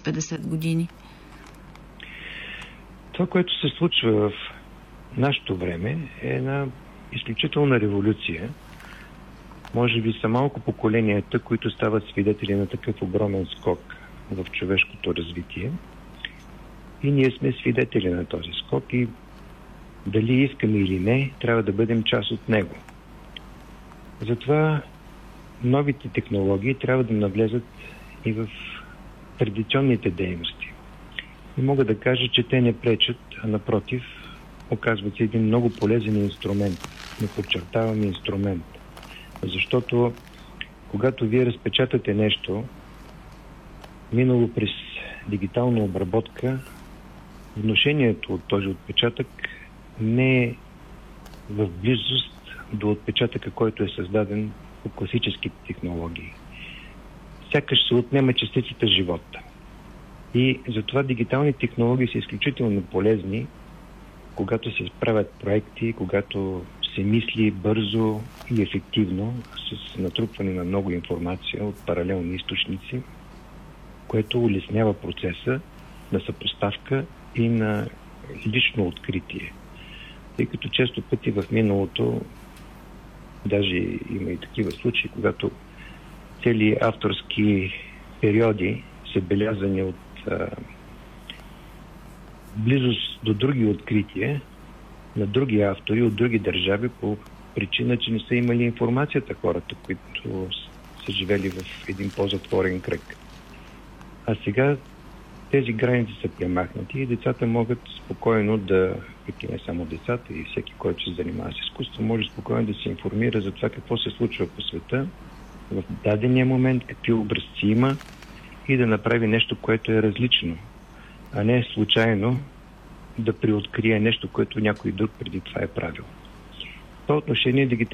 40-50 години? Това, което се случва в нашето време, е една изключителна революция. Може би са малко поколенията, които стават свидетели на такъв огромен скок в човешкото развитие. И ние сме свидетели на този скок и дали искаме или не, трябва да бъдем част от него. Затова новите технологии трябва да навлезат и в традиционните дейности. И мога да кажа, че те не пречат, а напротив, оказват се един много полезен инструмент. Не подчертавам инструмент. Защото когато вие разпечатате нещо, минало през дигитална обработка, вношението от този отпечатък не е в близост до отпечатъка, който е създаден по класическите технологии. Сякаш се отнема частицата живота. И затова дигитални технологии са изключително полезни, когато се правят проекти, когато се мисли бързо и ефективно с натрупване на много информация от паралелни източници, което улеснява процеса на съпоставка и на лично откритие. Тъй като често пъти в миналото, даже има и такива случаи, когато цели авторски периоди са белязани от близост до други открития на други автори от други държави по причина, че не са имали информацията хората, които са живели в един по-затворен кръг. А сега тези граници са премахнати и децата могат спокойно да, и не само децата, и всеки, който се занимава с изкуство, може спокойно да се информира за това какво се случва по света в дадения момент, какви образци има и да направи нещо, което е различно, а не случайно да приоткрие нещо, което някой друг преди това е правил. В това отношение